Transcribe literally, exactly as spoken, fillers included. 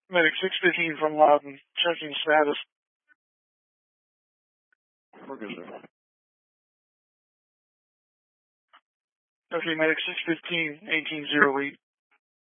Medic six fifteen from Loudon, checking status. We're good there. Okay, Medic six fifteen, eighteen zero eight.